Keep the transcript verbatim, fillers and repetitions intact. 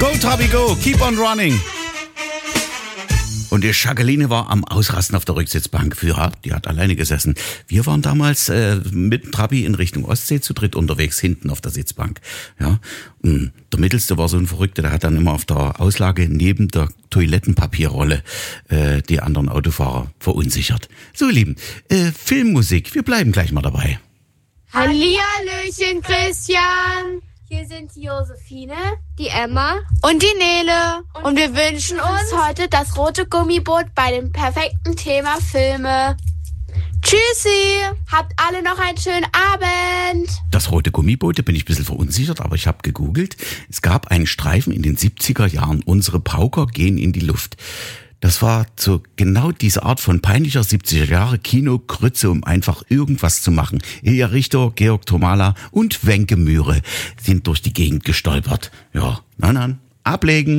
Go, Trabi, go! Keep on running! Und die Jacqueline war am Ausrasten auf der Rücksitzbank. Ja, die hat alleine gesessen. Wir waren damals äh, mit Trabi in Richtung Ostsee zu dritt unterwegs, hinten auf der Sitzbank. Ja, und der Mittelste war so ein Verrückter, der hat dann immer auf der Auslage neben der Toilettenpapierrolle äh, die anderen Autofahrer verunsichert. So, ihr Lieben, äh, Filmmusik, wir bleiben gleich mal dabei. Hallihallöchen, Christian. Hier sind die Josephine, die Emma und die Nele. Und wir wünschen uns heute das rote Gummiboot bei dem perfekten Thema Filme. Tschüssi, habt alle noch einen schönen Abend. Das rote Gummiboot, da bin ich ein bisschen verunsichert, aber ich habe gegoogelt. Es gab einen Streifen in den siebziger Jahren. Unsere Pauker gehen in die Luft. Das war so genau diese Art von peinlicher siebziger Jahre Kino-Grütze, um einfach irgendwas zu machen. Ilja Richter, Georg Tomala und Wenke Mühre sind durch die Gegend gestolpert. Ja, na dann, ablegen.